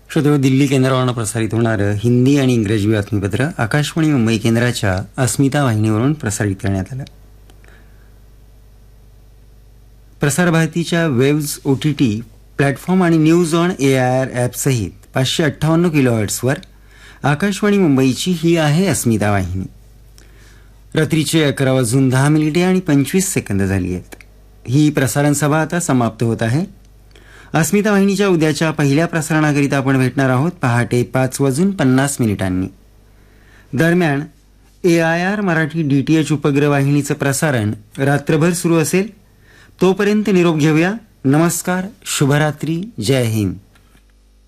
श्रोते, दिल्ली केंद्रावरून प्रसारित होणारं हिंदी आणि इंग्रजी बातमीपत्र आकाशवाणी मुंबई केंद्राच्या अस्मिता वाहिनीवरून प्रसारित करण्यात आलं. प्रसार भारतीच्या वेव्ज OTT प्लॅटफॉर्म आणि न्यूज ऑन AIR ॲपसहित 558 किलोहर्ट्झवर आकाशवाणी मुंबईची ही आहे अस्मिता वाहिनी. रात्रीचे 11:10 आणि 25 सेकंद झाली आहेत. ही प्रसारण सभा आता समाप्त होत आहे. अस्मिता वाहिनीच्या उद्याच्या पहिल्या प्रसारणाकरिता आपण भेटणार आहोत पहाटे 5:50 दरम्यान AIR मराठी DTH उपग्रह वाहिनीचं प्रसारण रात्रभर सुरू असेल. तोपर्यंत निरोप घेऊया. नमस्कार, शुभरात्री, जय हिंद.